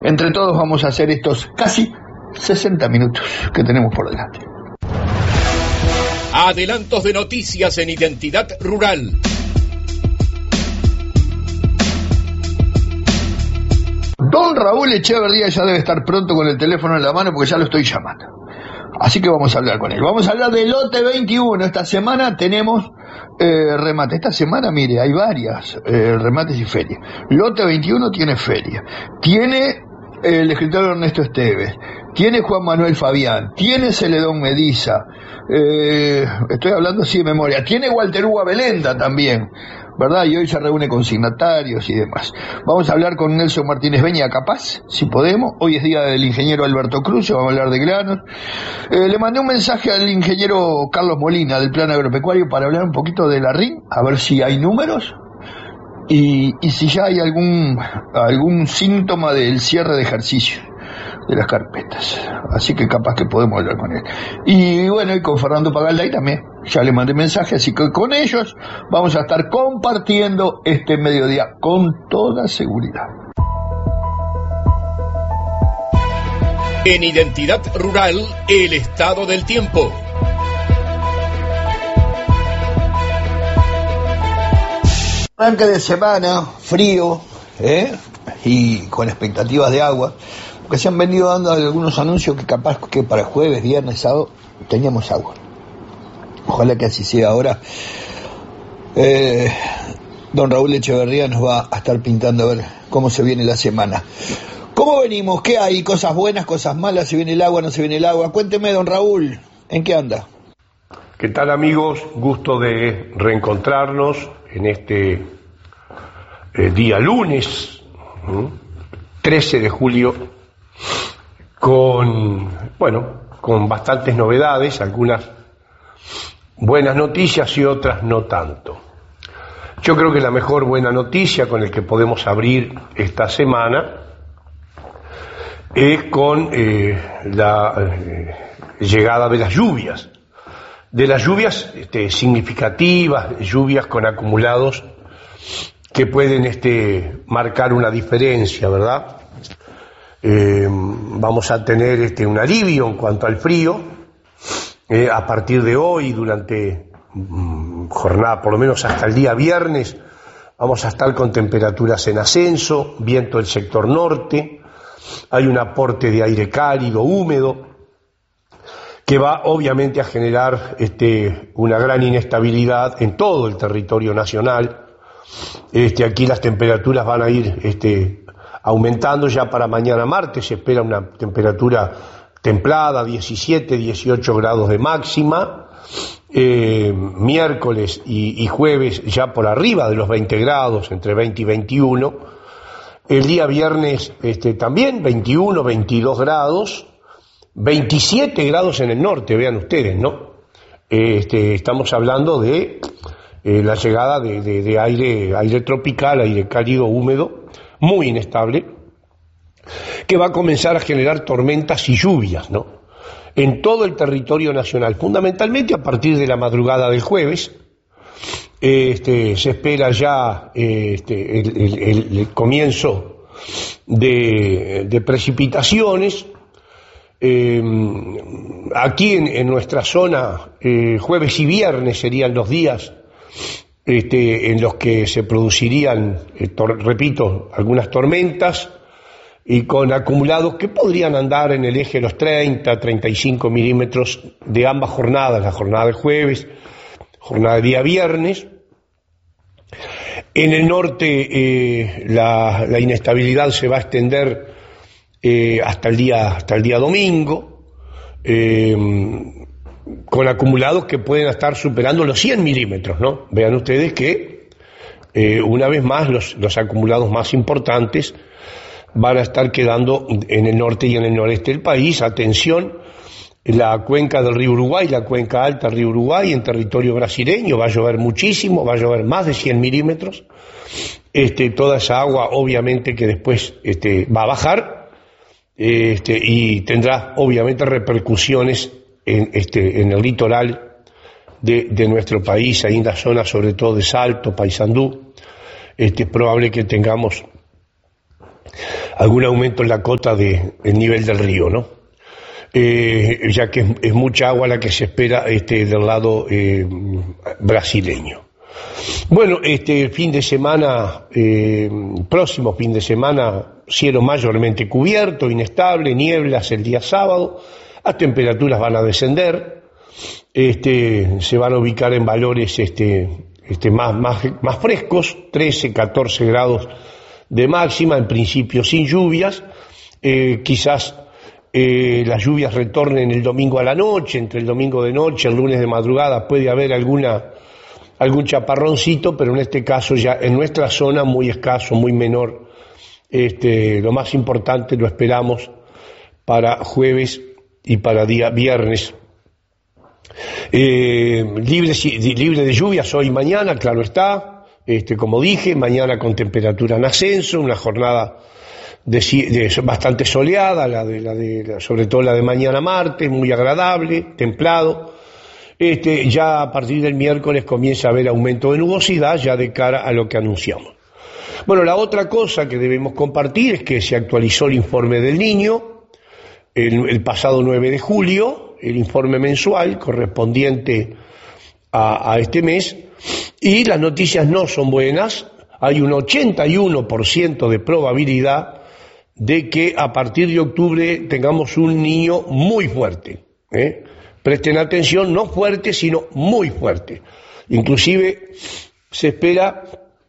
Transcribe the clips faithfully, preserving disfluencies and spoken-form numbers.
Entre todos vamos a hacer estos casi sesenta minutos que tenemos por delante. Adelantos de noticias en Identidad Rural. Don Raúl Echeverría ya debe estar pronto con el teléfono en la mano porque ya lo estoy llamando. Así que vamos a hablar con él. Vamos a hablar del lote veintiuno. Esta semana tenemos eh, remate. Esta semana, mire, hay varias eh, remates y ferias. Lote veintiuno tiene feria. Tiene el escritor Ernesto Esteves. Tiene Juan Manuel Fabián. Tiene Celedón Mediza. Eh, estoy hablando así de memoria. Tiene Walter Hugo Belenda también, ¿verdad? Y hoy se reúne con signatarios y demás. Vamos a hablar con Nelson Martínez Beña, capaz, si podemos. Hoy es día del ingeniero Alberto Cruz, vamos a hablar de granos. Eh, le mandé un mensaje al ingeniero Carlos Molina del Plan Agropecuario para hablar un poquito de la R I N, a ver si hay números y, y si ya hay algún, algún síntoma del cierre de ejercicio de las carpetas, así que capaz que podemos hablar con él. Y bueno, y con Fernando Pagalday también, ya le mandé mensaje, así que con ellos vamos a estar compartiendo este mediodía con toda seguridad. En Identidad Rural, el estado del tiempo. Arranque de semana, frío, ¿eh? Y con expectativas de agua. Que se han venido dando algunos anuncios que capaz que para jueves, viernes, sábado teníamos agua. Ojalá que así sea ahora. Eh, don Raúl Echeverría nos va a estar pintando a ver cómo se viene la semana. ¿Cómo venimos? ¿Qué hay? ¿Cosas buenas, cosas malas? ¿Se viene el agua, no se viene el agua? Cuénteme, don Raúl, ¿en qué anda? ¿Qué tal, amigos? Gusto de reencontrarnos en este eh, día lunes, ¿sí? trece de julio. Con, bueno, con bastantes novedades, algunas buenas noticias y otras no tanto. Yo creo que la mejor buena noticia con el que podemos abrir esta semana es con eh, la eh, llegada de las lluvias, de las lluvias este, significativas, lluvias con acumulados que pueden este, marcar una diferencia, ¿verdad? Eh, vamos a tener este, un alivio en cuanto al frío eh, a partir de hoy, durante mm, jornada, por lo menos hasta el día viernes, vamos a estar con temperaturas en ascenso, viento del sector norte, hay un aporte de aire cálido, húmedo, que va obviamente a generar este, una gran inestabilidad en todo el territorio nacional. Este, aquí las temperaturas van a ir este, aumentando. Ya para mañana martes se espera una temperatura templada, diecisiete, dieciocho grados de máxima, eh, miércoles y, y jueves ya por arriba de los veinte grados, entre veinte y veintiuno, el día viernes este, también veintiuno, veintidós grados, veintisiete grados en el norte, vean ustedes, ¿no? Este, estamos hablando de eh, la llegada de, de, de aire, aire tropical, aire cálido, húmedo, muy inestable, que va a comenzar a generar tormentas y lluvias, ¿no? En todo el territorio nacional, fundamentalmente a partir de la madrugada del jueves. Este, se espera ya este, el, el, el comienzo de, de precipitaciones. Eh, aquí en, en nuestra zona, eh, jueves y viernes serían los días Este, en los que se producirían, eh, tor- repito, algunas tormentas y con acumulados que podrían andar en el eje de los treinta, treinta y cinco milímetros de ambas jornadas, la jornada del jueves, jornada del día viernes. En el norte eh, la, la inestabilidad se va a extender eh, hasta el día, hasta el día domingo, eh, con acumulados que pueden estar superando los cien milímetros, ¿no? Vean ustedes que, eh, una vez más, los, los acumulados más importantes van a estar quedando en el norte y en el noreste del país. Atención, la cuenca del río Uruguay, la cuenca alta del río Uruguay, en territorio brasileño, va a llover muchísimo, va a llover más de cien milímetros. Este, toda esa agua, obviamente, que después este, va a bajar este, y tendrá, obviamente, repercusiones En, este, en el litoral de, de nuestro país, ahí en la zona sobre todo de Salto, Paysandú. Este, es probable que tengamos algún aumento en la cota del de, nivel del río, ¿no? Eh, ya que es, es mucha agua la que se espera este, del lado eh, brasileño. Bueno, este fin de semana, eh, próximo fin de semana, cielo mayormente cubierto, inestable, nieblas el día sábado, las temperaturas van a descender, este, se van a ubicar en valores este, este, más, más, más frescos, trece, catorce grados de máxima, en principio sin lluvias, eh, quizás eh, las lluvias retornen el domingo a la noche, entre el domingo de noche, el lunes de madrugada puede haber alguna algún chaparroncito, pero en este caso ya en nuestra zona muy escaso, muy menor. Este, lo más importante lo esperamos para jueves y para día viernes. Eh, libre, libre de lluvias hoy y mañana, claro está, este, como dije, mañana con temperatura en ascenso, una jornada de, de, bastante soleada, la de, la de, la, sobre todo la de mañana martes, muy agradable, templado. Este, ya a partir del miércoles comienza a haber aumento de nubosidad ya de cara a lo que anunciamos. Bueno, la otra cosa que debemos compartir es que se actualizó el informe del Niño el, el pasado nueve de julio, el informe mensual correspondiente a, a este mes, y las noticias no son buenas. Hay un ochenta y uno por ciento de probabilidad de que a partir de octubre tengamos un niño muy fuerte, ¿eh? Presten atención, no fuerte, sino muy fuerte. Inclusive se espera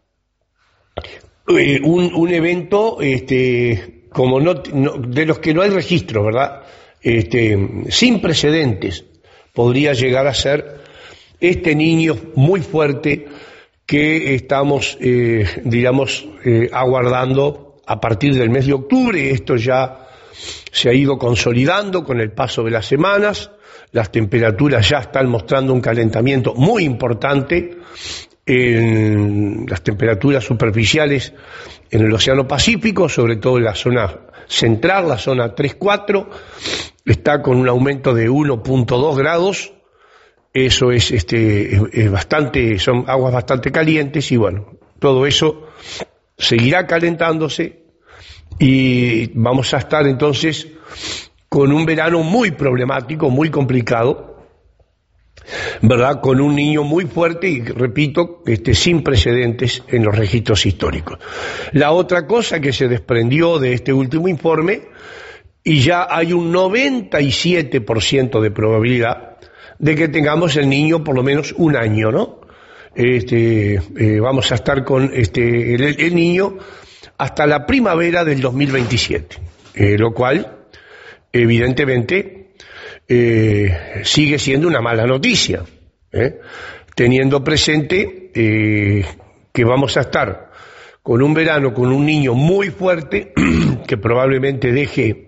eh, un, un evento este, como no, no, de los que no hay registro, ¿verdad? Este, sin precedentes podría llegar a ser este niño muy fuerte que estamos, eh, digamos, eh, aguardando a partir del mes de octubre. Esto ya se ha ido consolidando con el paso de las semanas. Las temperaturas ya están mostrando un calentamiento muy importante en las temperaturas superficiales en el Océano Pacífico, sobre todo en la zona central, la zona tres cuatro, está con un aumento de uno punto dos grados. Eso es, este, es, es bastante, son aguas bastante calientes y bueno, todo eso seguirá calentándose y vamos a estar entonces con un verano muy problemático, muy complicado, ¿verdad? Con un niño muy fuerte y, repito, este, sin precedentes en los registros históricos. La otra cosa que se desprendió de este último informe, y ya hay un noventa y siete por ciento de probabilidad de que tengamos el niño por lo menos un año, ¿no? Este, eh, vamos a estar con este, el, el niño hasta la primavera del dos mil veintisiete, eh, lo cual evidentemente eh, sigue siendo una mala noticia, ¿eh? Teniendo presente eh, que vamos a estar con un verano con un niño muy fuerte que probablemente deje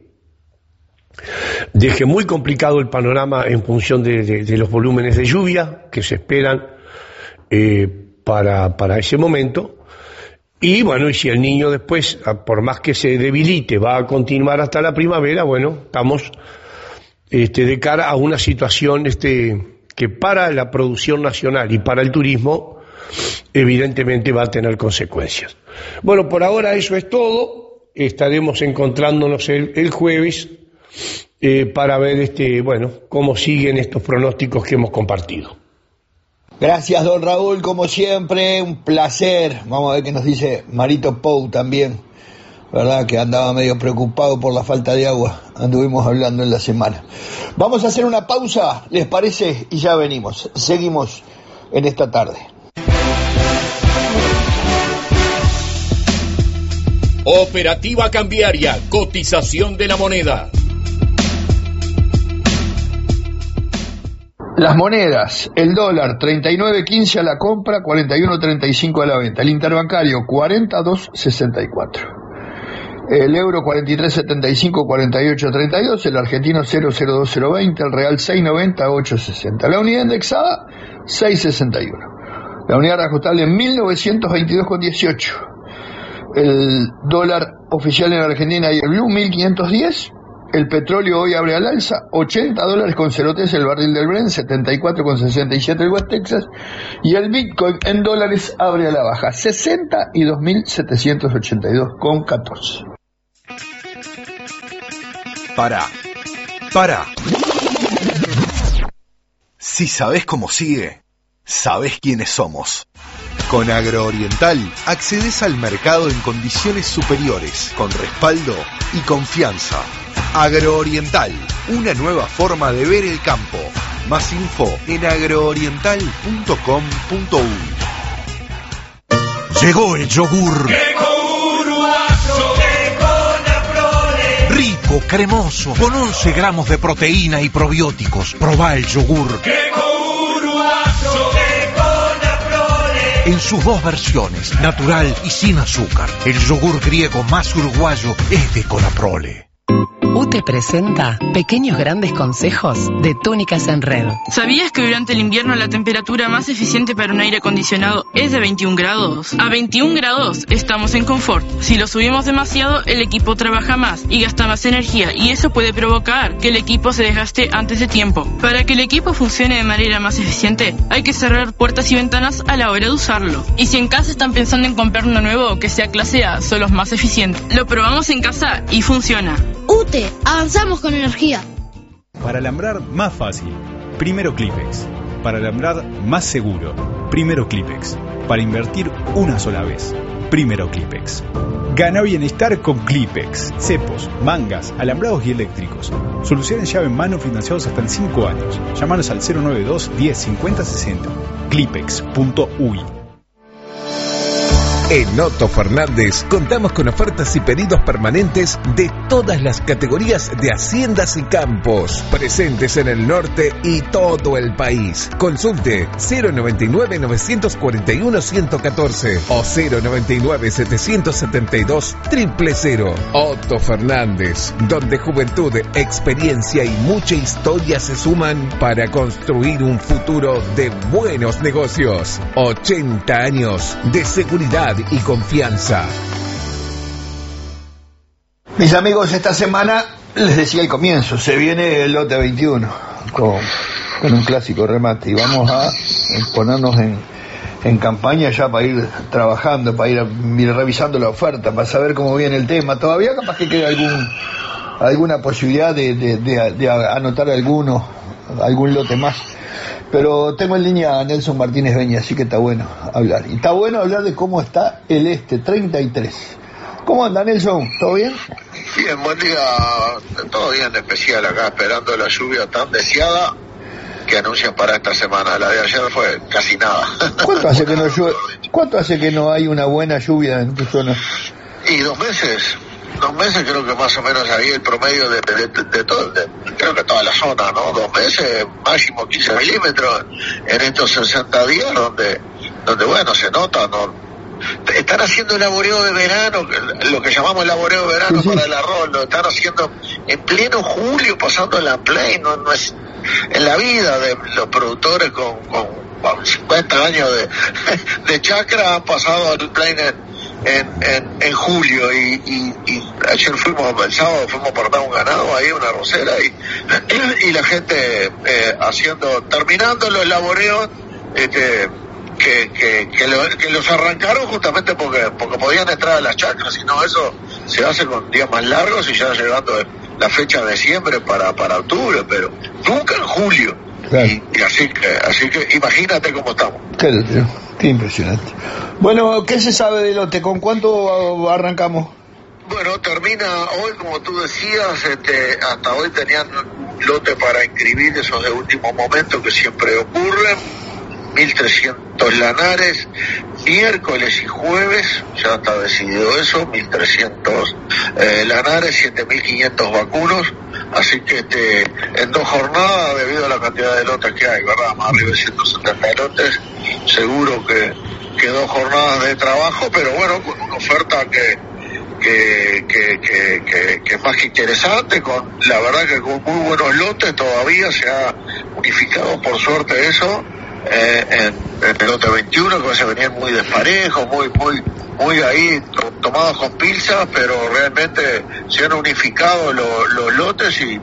deje muy complicado el panorama en función de, de, de los volúmenes de lluvia que se esperan eh, para, para ese momento. Y bueno, y si el niño después, por más que se debilite, va a continuar hasta la primavera, bueno, estamos este, de cara a una situación este, que para la producción nacional y para el turismo, evidentemente va a tener consecuencias. Bueno, por ahora eso es todo. Estaremos encontrándonos el, el jueves eh, para ver este, bueno, cómo siguen estos pronósticos que hemos compartido. Gracias, don Raúl, como siempre, un placer. Vamos a ver qué nos dice Marito Pou también, ¿verdad? Que andaba medio preocupado por la falta de agua. Anduvimos hablando en la semana. Vamos a hacer una pausa, ¿les parece? Y ya venimos. Seguimos en esta tarde. Operativa cambiaria, cotización de la moneda. Las monedas, el dólar treinta y nueve quince a la compra, cuarenta y uno treinta y cinco a la venta. El interbancario cuarenta dos sesenta y cuatro. El euro cuarenta y tres setenta y cinco, cuarenta y ocho treinta y dos. El argentino cero cero dos cero veinte. El real seis noventa, ocho sesenta. La unidad indexada seis sesenta y uno. La unidad reajustable mil novecientos veintidós con dieciocho. El dólar oficial en Argentina y el blue mil quinientos diez. El petróleo hoy abre al alza, ochenta dólares con cero tres el barril del Brent, setenta y cuatro con sesenta y siete el West Texas, y el Bitcoin en dólares abre a la baja, sesenta y dos mil setecientos ochenta y dos con catorce. Pará. Pará. Si sabés cómo sigue, sabés quiénes somos. Con Agrooriental accedes al mercado en condiciones superiores, con respaldo y confianza. Agrooriental, una nueva forma de ver el campo. Más info en agrooriental punto com punto uy. Llegó el yogur. Llegó Uruguayo, llegó la prole. Rico, cremoso, con once gramos de proteína y probióticos. Probá el yogur. Llegó Uruguayo, llegó la prole. En sus dos versiones, natural y sin azúcar. El yogur griego más uruguayo es de Conaprole. U T E presenta Pequeños Grandes Consejos de Túnicas en Red. ¿Sabías que durante el invierno la temperatura más eficiente para un aire acondicionado es de veintiún grados? A veintiún grados estamos en confort. Si lo subimos demasiado, el equipo trabaja más y gasta más energía, y eso puede provocar que el equipo se desgaste antes de tiempo. Para que el equipo funcione de manera más eficiente, hay que cerrar puertas y ventanas a la hora de usarlo. Y si en casa están pensando en comprar uno nuevo que sea clase A, son los más eficientes. Lo probamos en casa y funciona. U T E, avanzamos con energía. Para alambrar más fácil, primero Clipex. Para alambrar más seguro, primero Clipex. Para invertir una sola vez, primero Clipex. Gana bienestar con Clipex. Cepos, mangas, alambrados y eléctricos. Solución en llave en mano financiados hasta en cinco años. Llámanos al cero nueve dos, diez, cincuenta, sesenta. clipex punto uy. En Otto Fernández contamos con ofertas y pedidos permanentes de todas las categorías de haciendas y campos, presentes en el norte y todo el país. Consulte cero noventa y nueve, novecientos cuarenta y uno, ciento catorce o cero noventa y nueve, setecientos setenta y dos, cero cero cero. Otto Fernández, donde juventud, experiencia y mucha historia se suman para construir un futuro de buenos negocios. ochenta años de seguridad y confianza. Mis amigos, esta semana les decía al comienzo, se viene el lote veintiuno con, con un clásico remate, y vamos a ponernos en, en campaña ya para ir trabajando, para ir, ir revisando la oferta, para saber cómo viene el tema. Todavía capaz que queda algún alguna posibilidad de, de, de, de anotar alguno, algún lote más. Pero tengo en línea a Nelson Martínez Beña, así que está bueno hablar. Y está bueno hablar de cómo está el este, treinta y tres. ¿Cómo anda, Nelson? ¿Todo bien? Bien, buen día. Todo bien, especial acá, esperando la lluvia tan deseada que anuncian para esta semana. La de ayer fue casi nada. ¿Cuánto hace que no llueve? ¿Cuánto hace que no hay una buena lluvia en tu zona? Y dos meses. Dos meses creo que más o menos ahí el promedio de, de, de, de todo, de, creo que toda la zona, ¿no? Dos meses, máximo quince milímetros en estos sesenta días, donde, donde bueno, se nota, ¿no? Están haciendo el laboreo de verano, lo que llamamos el laboreo de verano, sí, sí, para el arroz, lo están haciendo en pleno julio, pasando la play, no, no es en la vida de los productores con, con, con cincuenta años de, de chacra, han pasado al play en En, en, en julio y, y, y ayer fuimos, el sábado fuimos a portar un ganado ahí, una arrocera, y, y la gente eh, haciendo, terminando los laboreos este, que, que, que, lo, que los arrancaron justamente porque porque podían entrar a las chacras, si no eso se hace con días más largos y ya llegando la fecha de siembra para, para octubre, pero nunca en julio. Claro. Y, y así que así que imagínate cómo estamos. Claro, tío. Qué impresionante. Bueno, ¿qué se sabe del lote? ¿Con cuánto arrancamos? Bueno, termina hoy, como tú decías, este, hasta hoy tenían un lote para inscribir, esos de último momento que siempre ocurren, mil trescientos lanares, miércoles y jueves, ya está decidido eso, mil trescientos eh, lanares, siete mil quinientos vacunos, así que este, en dos jornadas, debido a la cantidad de lotes que hay, ¿verdad? Más arriba de ciento setenta lotes, seguro que, que dos jornadas de trabajo, pero bueno, con una oferta que que, que, que, que, que es más que interesante, con la verdad que con muy buenos lotes, todavía se ha unificado por suerte eso, eh, en, en el lote veintiuno, que se venían muy desparejos, muy, muy, muy ahí tomados con pinzas, pero realmente se han unificado lo, los lotes y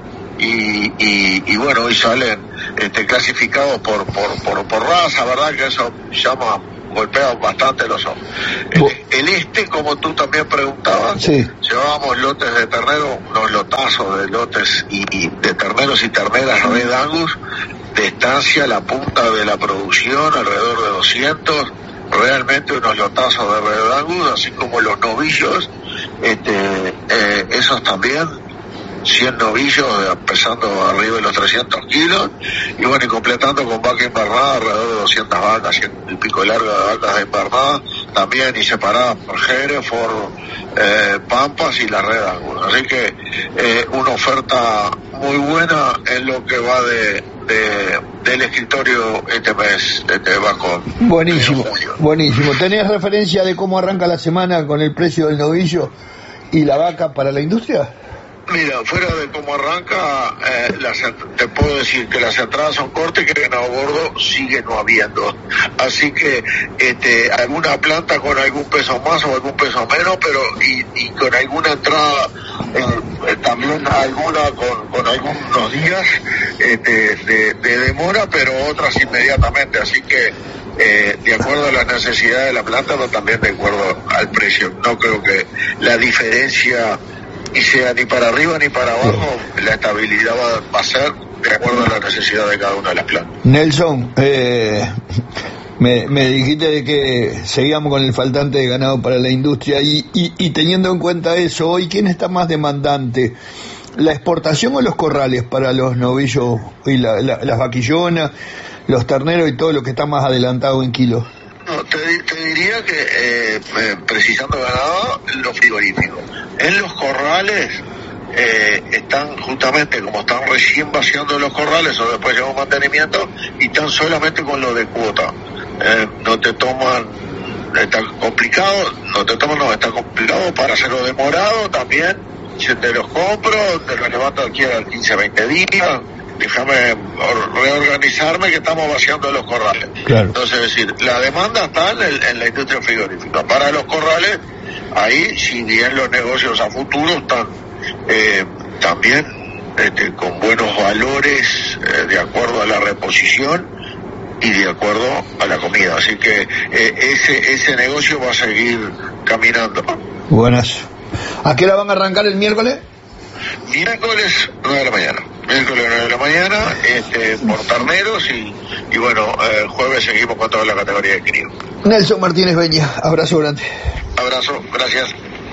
Y, y, y bueno, hoy salen este, clasificados por, por, por, por raza, ¿verdad? Que eso llama golpea bastante los ojos. El, el este, como tú también preguntabas, sí. Llevábamos lotes de ternero, unos lotazos de lotes y, y de terneros y terneras Red Angus, de estancia, la punta de la producción, alrededor de doscientos, realmente unos lotazos de Red Angus, así como los novillos, este, eh, esos también, cien novillos, pesando arriba de los trescientos kilos, y bueno, y completando con vaca invernada, alrededor de doscientas vacas, cien y pico largo de vacas de invernada, también y separadas por Hereford, eh, Pampas y la Red Angus. Así que eh, una oferta muy buena en lo que va de, de del escritorio este mes, este Bacón. Buenísimo, buenísimo. ¿Tenés referencia de cómo arranca la semana con el precio del novillo y la vaca para la industria? Mira, fuera de cómo arranca, eh, las, te puedo decir que las entradas son cortas y que ganado gordo sigue no habiendo. Así que este, alguna planta con algún peso más o algún peso menos, pero y, y con alguna entrada, eh, también alguna con, con algunos días este, de, de demora, pero otras inmediatamente. Así que eh, de acuerdo a la necesidad de la planta, pero también de acuerdo al precio. No creo que la diferencia y sea ni para arriba ni para abajo, la estabilidad va, va a ser de acuerdo a la necesidad de cada una de las plantas. Nelson, eh, me, me dijiste de que seguíamos con el faltante de ganado para la industria y, y, y teniendo en cuenta eso, hoy ¿quién está más demandante? ¿La exportación o los corrales para los novillos y la, la, las vaquillonas, los terneros y todo lo que está más adelantado en kilos? No, te, te diría que, eh, precisando ganado, los frigoríficos. En los corrales eh, están justamente, como están recién vaciando los corrales o después llevan mantenimiento, y están solamente con lo de cuota. Eh, no te toman, está complicado, no te toman, no, está complicado para hacerlo demorado también. Si te los compro, te los levanto aquí a quince, veinte días. Déjame reorganizarme que estamos vaciando los corrales. Claro. Entonces, es decir, la demanda está en, el, en la industria frigorífica. Para los corrales, ahí, si bien los negocios a futuro están eh, también este, con buenos valores eh, de acuerdo a la reposición y de acuerdo a la comida. Así que eh, ese, ese negocio va a seguir caminando. Buenas. ¿A qué hora van a arrancar el miércoles? Miércoles nueve de la mañana. Miércoles nueve de la mañana, este, por terneros y, y bueno, eh, jueves seguimos con toda la categoría de crío. Nelson Martínez Beña, abrazo grande. Abrazo, gracias.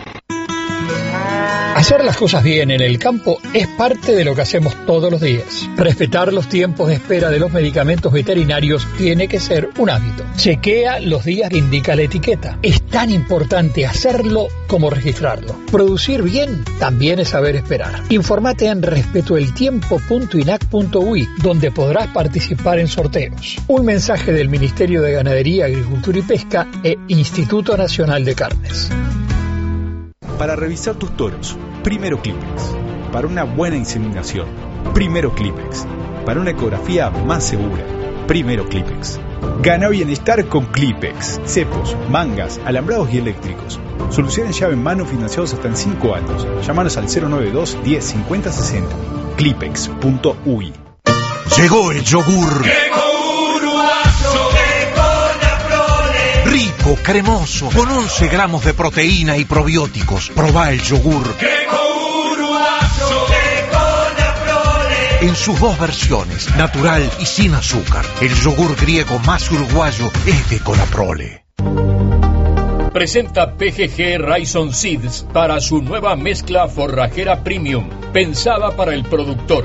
Hacer las cosas bien en el campo es parte de lo que hacemos todos los días. Respetar los tiempos de espera de los medicamentos veterinarios tiene que ser un hábito. Chequea los días que indica la etiqueta. Es tan importante hacerlo como registrarlo. Producir bien también es saber esperar. Infórmate en respetoeltiempo punto inac punto uy, donde podrás participar en sorteos. Un mensaje del Ministerio de Ganadería, Agricultura y Pesca e Instituto Nacional de Carnes. Para revisar tus toros, primero Clipex. Para una buena inseminación, primero Clipex. Para una ecografía más segura, primero Clipex. Gana bienestar con Clipex. Cepos, mangas, alambrados y eléctricos. Soluciones llave en mano financiados hasta en cinco años. Llámanos al cero nueve dos, diez, cincuenta, sesenta. clipex punto uy. Llegó el yogur. Llegó Uruguayo de Conaprole. Rico, cremoso, con once gramos de proteína y probióticos. Probá el yogur. Llegó Uruguayo de Conaprole. En sus dos versiones, natural y sin azúcar. El yogur griego más uruguayo es de Conaprole. Presenta P G G Rhizome Seeds para su nueva mezcla forrajera premium, pensada para el productor.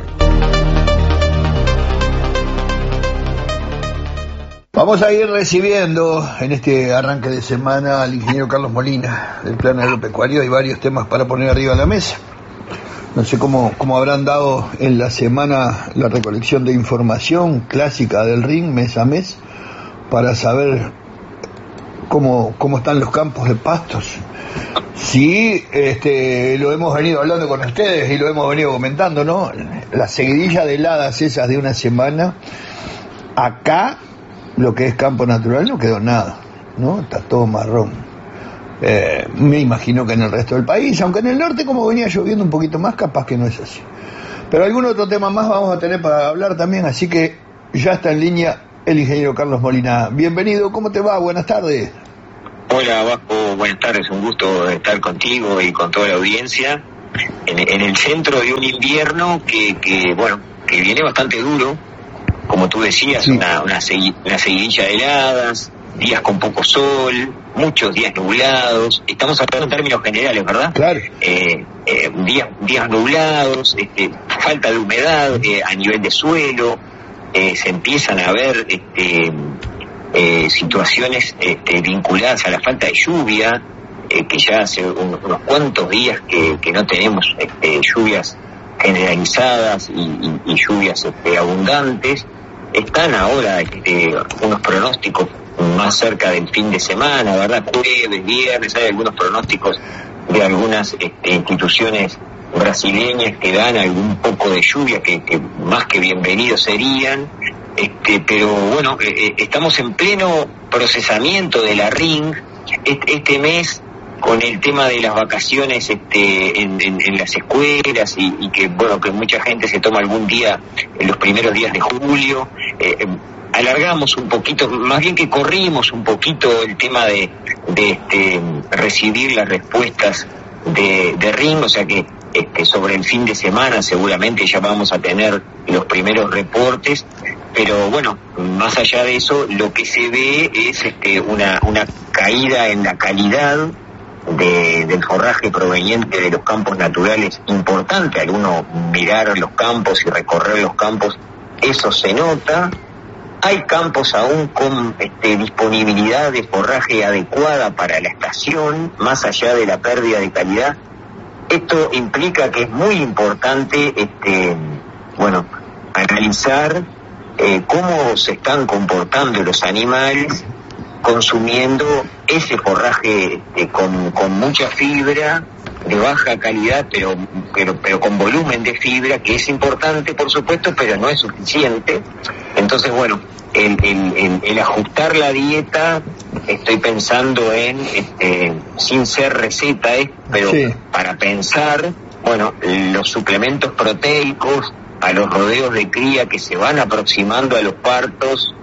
Vamos a ir recibiendo en este arranque de semana al ingeniero Carlos Molina del Plan Agropecuario. Hay varios temas para poner arriba de la mesa. No sé cómo, cómo habrán dado en la semana la recolección de información clásica del R I N mes a mes para saber cómo, cómo están los campos de pastos. Sí, este, lo hemos venido hablando con ustedes y lo hemos venido comentando, ¿no? La seguidilla de heladas esas de una semana, acá lo que es campo natural no quedó nada, ¿no? Está todo marrón. Eh, me imagino que en el resto del país, aunque en el norte como venía lloviendo un poquito más, capaz que no es así. Pero algún otro tema más vamos a tener para hablar también, así que ya está en línea el ingeniero Carlos Molina. Bienvenido, ¿cómo te va? Buenas tardes. Hola Vasco, buenas tardes, un gusto estar contigo y con toda la audiencia en, en el centro de un invierno que, que bueno, que viene bastante duro, como tú decías, sí. una, una, segui, una seguidilla de heladas, días con poco sol, muchos días nublados, estamos hablando en términos generales, ¿verdad? Claro. Eh, eh, días, días nublados, este, falta de humedad eh, a nivel de suelo, eh, se empiezan a ver este, eh, situaciones este, vinculadas a la falta de lluvia, eh, que ya hace un, unos cuantos días que, que no tenemos este, lluvias generalizadas y, y, y lluvias este, abundantes. Están ahora este, unos pronósticos más cerca del fin de semana, ¿verdad? Jueves, viernes, hay algunos pronósticos de algunas este, instituciones brasileñas que dan algún poco de lluvia que, que más que bienvenidos serían, este, pero bueno, eh, estamos en pleno procesamiento de la R I N G este, este mes con el tema de las vacaciones este, en, en, en las escuelas y, y que bueno que mucha gente se toma algún día en los primeros días de julio. Eh, alargamos un poquito, más bien que corrimos un poquito el tema de, de este, recibir las respuestas de, de R I N G, o sea que este, sobre el fin de semana seguramente ya vamos a tener los primeros reportes, pero bueno, más allá de eso, lo que se ve es este, una, una caída en la calidad De, del forraje proveniente de los campos naturales importante. Al uno mirar los campos y recorrer los campos, eso se nota. Hay campos aún con este, disponibilidad de forraje adecuada para la estación, más allá de la pérdida de calidad. Esto implica que es muy importante este, bueno, analizar eh, cómo se están comportando los animales consumiendo ese forraje eh, con, con mucha fibra, de baja calidad, pero, pero, pero con volumen de fibra, que es importante, por supuesto, pero no es suficiente. Entonces, bueno, el, el, el, el ajustar la dieta, estoy pensando en, este, sin ser receta, eh, pero sí. Para pensar, bueno, los suplementos proteicos a los rodeos de cría que se van aproximando a los partos,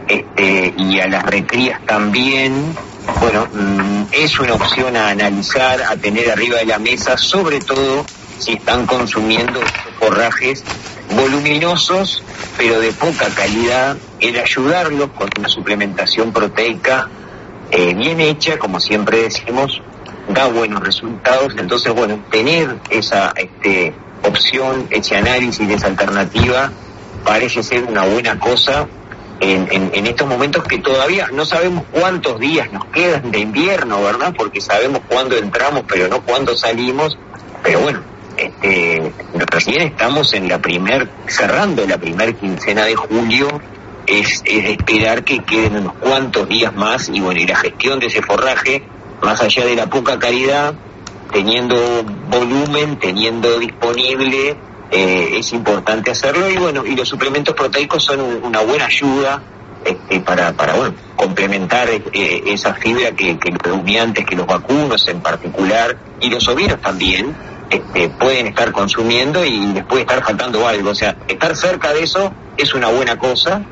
Este, y a las recrías también, bueno, mmm, es una opción a analizar, a tener arriba de la mesa, sobre todo si están consumiendo forrajes voluminosos, pero de poca calidad. El ayudarlos con una suplementación proteica eh, bien hecha, como siempre decimos, da buenos resultados. Entonces, bueno, tener esa este, opción, ese análisis de esa alternativa, parece ser una buena cosa. En, en, en estos momentos que todavía no sabemos cuántos días nos quedan de invierno, ¿verdad? Porque sabemos cuándo entramos, pero no cuándo salimos. Pero bueno, este, recién estamos en la primer, cerrando la primer quincena de julio. Es, es esperar que queden unos cuantos días más y bueno, y la gestión de ese forraje, más allá de la poca calidad, teniendo volumen, teniendo disponible, Eh, es importante hacerlo. Y bueno, y los suplementos proteicos son un, una buena ayuda este, para, para bueno, complementar eh, esa fibra que, que los rumiantes, que los vacunos en particular, y los ovinos también, este, pueden estar consumiendo y les puede estar faltando algo. O sea, estar cerca de eso es una buena cosa.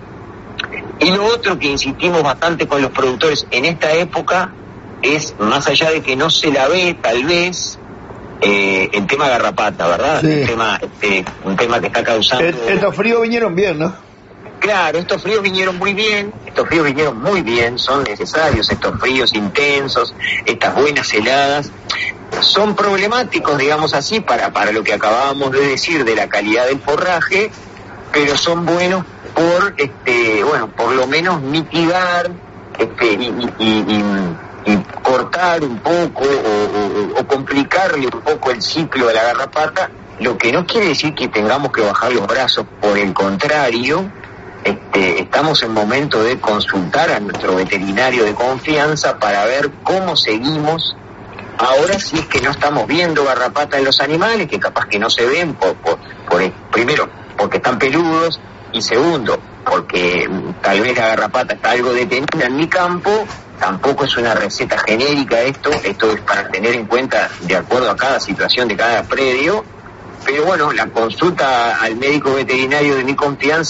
Y lo otro que insistimos bastante con los productores en esta época es, más allá de que no se la ve tal vez, Eh, el tema garrapata, ¿verdad? Sí. El tema, este, un tema que está causando... Et, estos fríos vinieron bien, ¿no? Claro, estos fríos vinieron muy bien, estos fríos vinieron muy bien, son necesarios estos fríos intensos, estas buenas heladas. Son problemáticos, digamos así, para, para lo que acabábamos de decir de la calidad del forraje, pero son buenos por, este, bueno, por lo menos mitigar este, y... y, y, y y cortar un poco o, o, o complicarle un poco el ciclo de la garrapata, lo que no quiere decir que tengamos que bajar los brazos. Por el contrario, este, estamos en momento de consultar a nuestro veterinario de confianza para ver cómo seguimos. Ahora, si es que no estamos viendo garrapata en los animales, que capaz que no se ven, por, por, por primero, porque están peludos, y segundo, porque tal vez la garrapata está algo detenida en mi campo. Tampoco es una receta genérica esto, esto es para tener en cuenta de acuerdo a cada situación de cada predio, pero bueno, la consulta al médico veterinario de mi confianza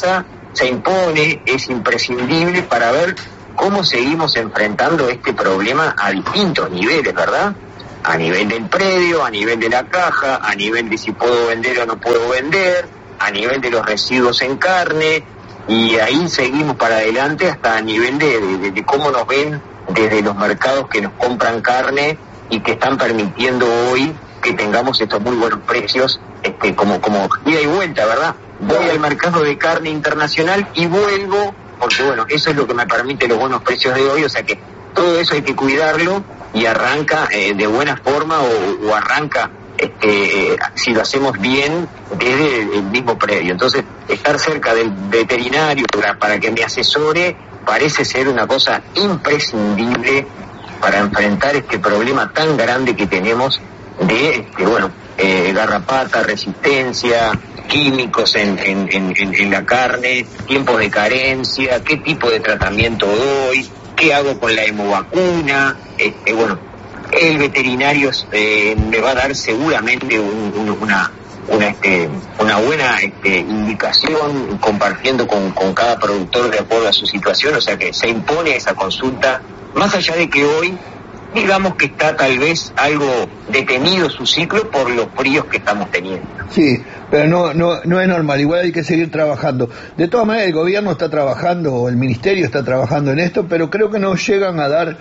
se impone, es imprescindible para ver cómo seguimos enfrentando este problema a distintos niveles, ¿verdad? A nivel del predio, a nivel de la caja, a nivel de si puedo vender o no puedo vender, a nivel de los residuos en carne, y ahí seguimos para adelante hasta a nivel de, de, de cómo nos ven desde los mercados que nos compran carne y que están permitiendo hoy que tengamos estos muy buenos precios, este, como, como ida y vuelta, ¿verdad? Voy al mercado de carne internacional y vuelvo, porque bueno, eso es lo que me permite los buenos precios de hoy, o sea que todo eso hay que cuidarlo y arranca eh, de buena forma o, o arranca, este, eh, si lo hacemos bien, desde el mismo predio. Entonces, estar cerca del veterinario para, para que me asesore parece ser una cosa imprescindible para enfrentar este problema tan grande que tenemos de, este, bueno, eh, garrapata, resistencia, químicos en, en, en, en la carne, tiempos de carencia, qué tipo de tratamiento doy, qué hago con la hemovacuna, este, bueno, el veterinario eh, me va a dar seguramente un, un, una una este, una buena este, indicación compartiendo con, con cada productor de acuerdo a su situación, o sea que se impone esa consulta, más allá de que hoy digamos que está tal vez algo detenido su ciclo por los fríos que estamos teniendo. Sí, pero no, no, no es normal, igual hay que seguir trabajando. De todas maneras el gobierno está trabajando, o el ministerio está trabajando en esto, pero creo que no llegan a dar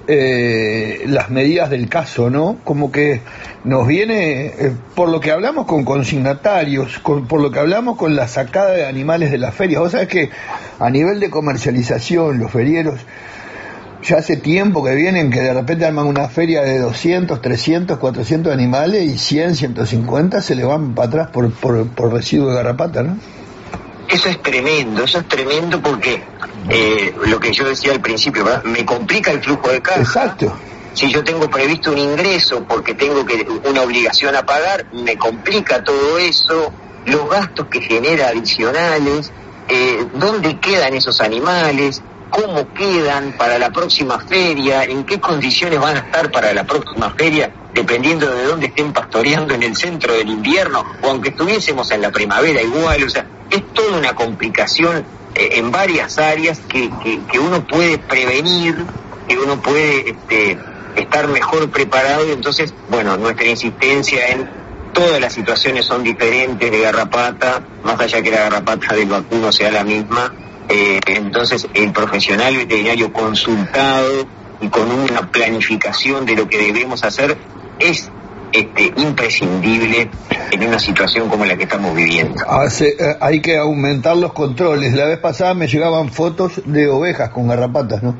eh, las medidas del caso, ¿no? Como que nos viene, eh, por lo que hablamos con consignatarios, con, por lo que hablamos con la sacada de animales de las ferias. Vos sabés que a nivel de comercialización, los ferieros ya hace tiempo que vienen que de repente arman una feria de doscientos, trescientos, cuatrocientos animales y cien, ciento cincuenta se le van para atrás por, por, por residuo de garrapata, ¿no? Eso es tremendo, eso es tremendo porque eh, lo que yo decía al principio, ¿verdad? Me complica el flujo de caja. Exacto. Si yo tengo previsto un ingreso porque tengo que una obligación a pagar, me complica todo eso, los gastos que genera adicionales, eh, dónde quedan esos animales, cómo quedan para la próxima feria, en qué condiciones van a estar para la próxima feria, dependiendo de dónde estén pastoreando en el centro del invierno, o aunque estuviésemos en la primavera igual, o sea, es toda una complicación eh, en varias áreas que, que, que uno puede prevenir, que uno puede este, estar mejor preparado, y entonces, bueno, nuestra insistencia en todas las situaciones son diferentes de garrapata, más allá que la garrapata del vacuno sea la misma. Eh, entonces el profesional veterinario consultado y con una planificación de lo que debemos hacer es este, imprescindible en una situación como la que estamos viviendo. Hace, eh, hay que aumentar los controles. La vez pasada me llegaban fotos de ovejas con garrapatas, ¿no?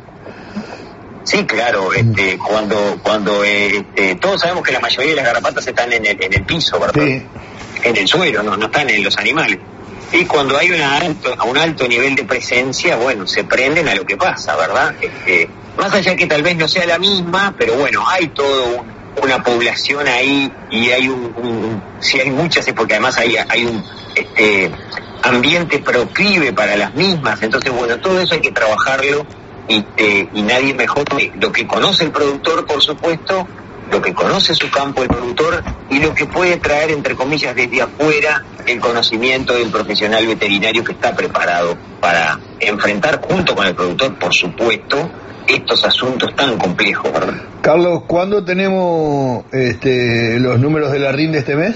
Sí, claro, este, cuando cuando eh, este, todos sabemos que la mayoría de las garrapatas están en el, en el piso, ¿verdad? Sí. En el suelo, no, no están en los animales. Y cuando hay una alto, a un alto nivel de presencia, bueno, se prenden a lo que pasa, ¿verdad? Este, más allá que tal vez no sea la misma, pero bueno, hay todo un, una población ahí y hay un, un, si hay muchas es porque además hay, hay un este, ambiente proclive para las mismas, entonces bueno, todo eso hay que trabajarlo y, eh, y nadie mejor que lo que conoce el productor, por supuesto, lo que conoce su campo el productor y lo que puede traer, entre comillas, desde afuera el conocimiento del profesional veterinario que está preparado para enfrentar junto con el productor, por supuesto, estos asuntos tan complejos, ¿verdad? Carlos, ¿cuándo tenemos este, los números de la R I N de este mes?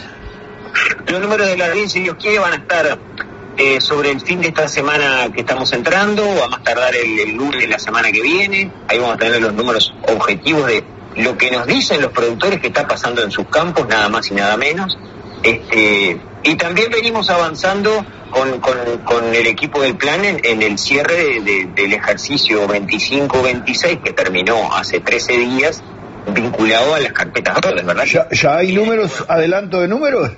Los números de la R I N, si Dios quiere, van a estar eh, sobre el fin de esta semana que estamos entrando, o a más tardar el, el lunes de la semana que viene. Ahí vamos a tener los números objetivos de lo que nos dicen los productores que está pasando en sus campos, nada más y nada menos. Este, y también venimos avanzando con, con, con el equipo del plan en, en el cierre de, de, del ejercicio veinticinco veintiséis que terminó hace trece días, vinculado a las carpetas verdes, ¿verdad? ¿Ya, ya hay números, adelanto de números?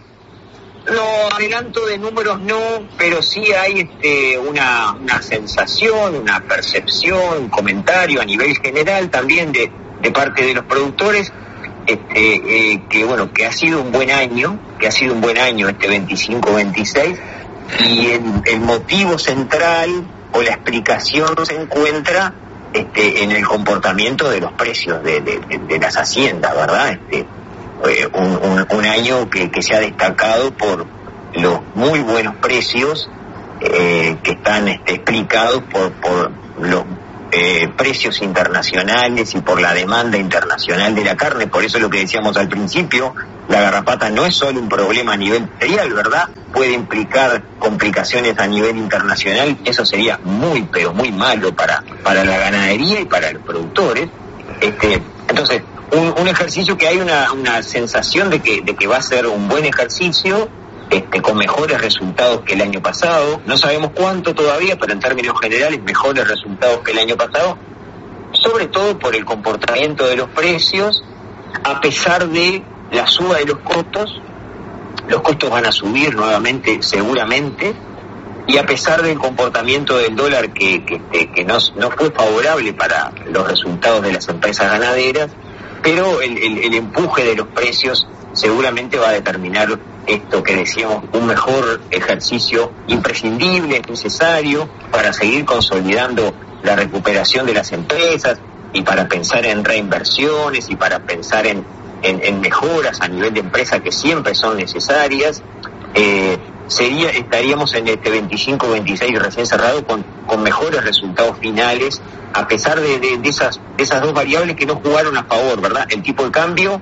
No, adelanto de números no, pero sí hay este, una, una sensación, una percepción, un comentario a nivel general también de de parte de los productores, este, eh, que bueno, que ha sido un buen año, que ha sido un buen año este veinticinco veintiséis, y el, el motivo central o la explicación se encuentra este, en el comportamiento de los precios de, de, de, de las haciendas, ¿verdad? Este, eh, un, un, un año que, que se ha destacado por los muy buenos precios eh, que están este, explicados por, por los eh, precios internacionales y por la demanda internacional de la carne. Por eso lo que decíamos al principio, la garrapata no es solo un problema a nivel mundial, ¿verdad? Puede implicar complicaciones a nivel internacional. Eso sería muy, pero muy malo para, para la ganadería y para los productores. Este, entonces, un, un ejercicio que hay una, una sensación de que, de que va a ser un buen ejercicio, este, con mejores resultados que el año pasado. No sabemos cuánto todavía, pero en términos generales, mejores resultados que el año pasado, sobre todo por el comportamiento de los precios, a pesar de la suba de los costos. Los costos van a subir nuevamente, seguramente, y a pesar del comportamiento del dólar que, que, que no, no fue favorable para los resultados de las empresas ganaderas, pero el, el, el empuje de los precios seguramente va a determinar esto que decíamos, un mejor ejercicio imprescindible, necesario, para seguir consolidando la recuperación de las empresas y para pensar en reinversiones y para pensar en, en, en mejoras a nivel de empresa que siempre son necesarias. Eh, sería estaríamos en este veinticinco veintiséis recién cerrado con, con mejores resultados finales, a pesar de, de, de, esas, de esas dos variables que no jugaron a favor, ¿verdad? El tipo de cambio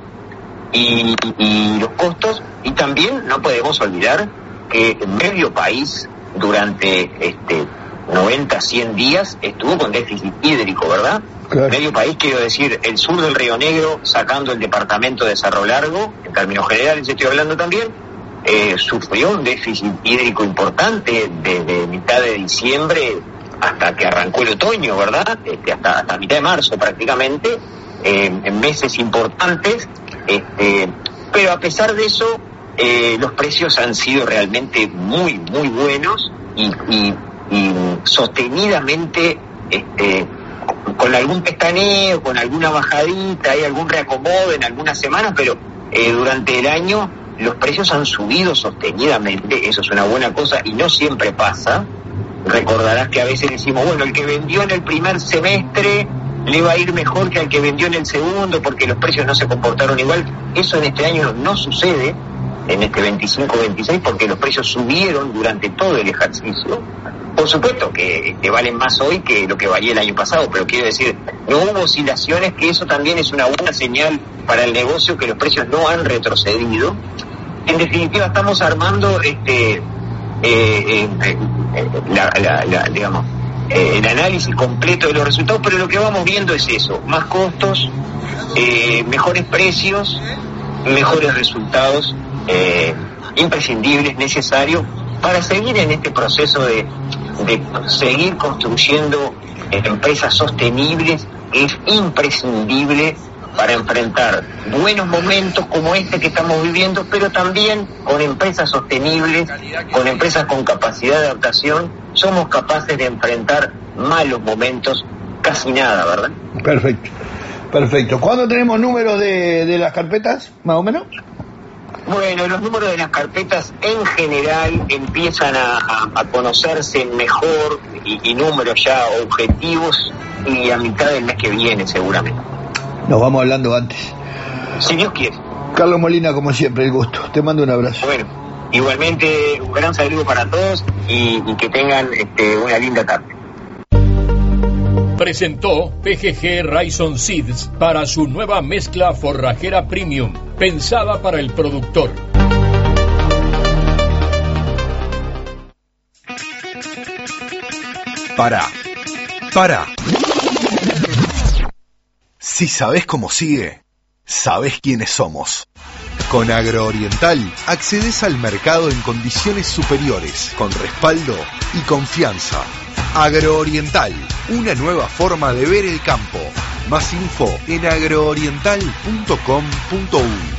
y, y los costos, y también no podemos olvidar que medio país durante este noventa, cien días estuvo con déficit hídrico, ¿verdad? Claro. Medio país, quiero decir, el sur del Río Negro, sacando el departamento de Cerro Largo, en términos generales estoy hablando también, eh, sufrió un déficit hídrico importante desde mitad de diciembre hasta que arrancó el otoño, ¿verdad? Este, hasta, hasta mitad de marzo prácticamente, eh, en meses importantes, este, pero a pesar de eso, eh, los precios han sido realmente muy, muy buenos y, y, y sostenidamente, este, con algún pestaneo, con alguna bajadita, hay algún reacomodo en algunas semanas, pero eh, durante el año los precios han subido sostenidamente. Eso es una buena cosa y no siempre pasa. Recordarás que a veces decimos, bueno, el que vendió en el primer semestre le va a ir mejor que al que vendió en el segundo porque los precios no se comportaron igual. Eso en este año no sucede, en este veinticinco veintiséis, porque los precios subieron durante todo el ejercicio. Por supuesto que, que valen más hoy que lo que valía el año pasado, pero quiero decir, no hubo oscilaciones, que eso también es una buena señal para el negocio, que los precios no han retrocedido. En definitiva, estamos armando este eh, eh, eh, la, la, la, digamos, eh, el análisis completo de los resultados, pero lo que vamos viendo es eso: más costos, eh, mejores precios, mejores resultados, eh, imprescindibles, necesarios, para seguir en este proceso de, de seguir construyendo empresas sostenibles. Es imprescindible para enfrentar buenos momentos como este que estamos viviendo, pero también con empresas sostenibles, con empresas con capacidad de adaptación, somos capaces de enfrentar malos momentos casi nada, ¿verdad? Perfecto, perfecto. ¿Cuándo tenemos números de, de las carpetas, más o menos? Bueno, los números de las carpetas en general empiezan a, a, a conocerse mejor y, y números ya objetivos y a mitad del mes que viene seguramente. Nos vamos hablando antes. Si Dios quiere. Carlos Molina, como siempre, el gusto. Te mando un abrazo. Bueno, igualmente un gran saludo para todos y, y que tengan este, una linda tarde. Presentó P G G Raison Seeds para su nueva mezcla forrajera premium, pensada para el productor. Pará, pará. Si sabés cómo sigue, sabés quiénes somos. Con Agrooriental accedes al mercado en condiciones superiores, con respaldo y confianza. Agrooriental, una nueva forma de ver el campo. Más info en agrooriental punto com punto uy.